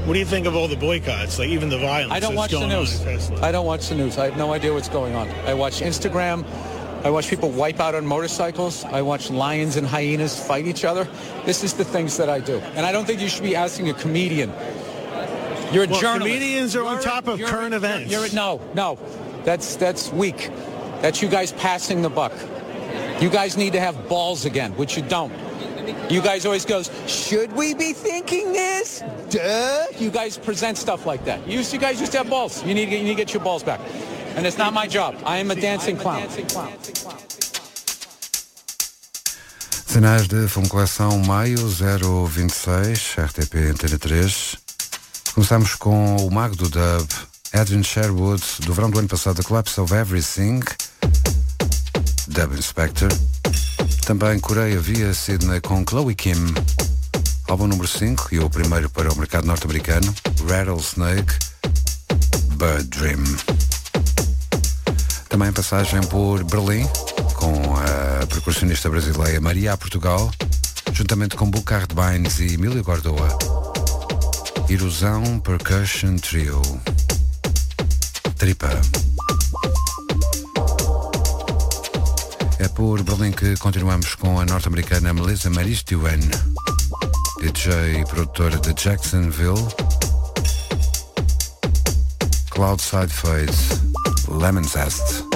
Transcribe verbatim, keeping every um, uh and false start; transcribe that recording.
What do you think of all the boycotts, like even the violence? I don't that's watch the going on news. in Tesla? I don't watch the news. I have no idea what's going on. I watch Instagram. I watch people wipe out on motorcycles. I watch lions and hyenas fight each other. This is the things that I do. And I don't think you should be asking a comedian. You're a well, journalist. Comedians are you're on top of you're current you're, events. You're, no, no. That's, that's weak. That's you guys passing the buck. You guys need to have balls again, which you don't. You guys always goes, should we be thinking this? Duh. You guys present stuff like that. You, you guys used to have balls. You need, to get, you need to get your balls back. And it's not my job. I am a dancing clown. Sinais de Fumo Coleção, maio zero vinte e seis, R T P Antena três. Começamos com o mago do dub, Adrian Sherwood, do verão do ano passado, The Collapse of Everything, Dub Inspector. Também Coreia via Sydney com Chloe Kim, álbum número cinco e o primeiro para o mercado norte-americano, Rattlesnake, Bird Dream. Também passagem por Berlim, com a percussionista brasileira Maria a Portugal, juntamente com Bucard Bynes e Emílio Gordoa. Erosão Percussion Trio. Tripa. É por Berlim que continuamos com a norte-americana Melissa Maristiwen, D J e produtora de Jacksonville. Cloudside Fade, Lemon Zest.